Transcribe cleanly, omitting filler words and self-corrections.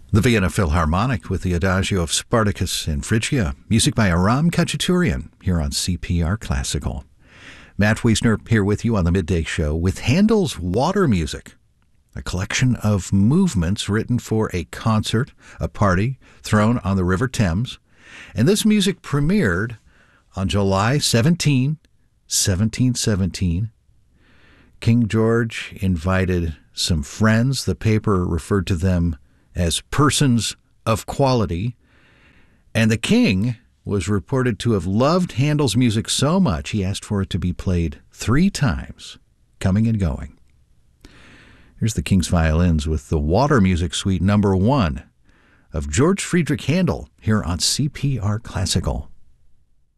The Vienna Philharmonic with the Adagio of Spartacus and Phrygia, music by Aram Khachaturian, here on CPR Classical. Matt Wiesner here with you on the Midday Show with Handel's Water Music, a collection of movements written for a concert, a party thrown on the River Thames. And this music premiered on July 17, 1717. King George invited some friends. The paper referred to them as persons of quality. And the king was reported to have loved Handel's music so much he asked for it to be played 3 times, coming and going. Here's the King's Violins with the Water Music Suite number 1 of George Friedrich Handel here on CPR Classical.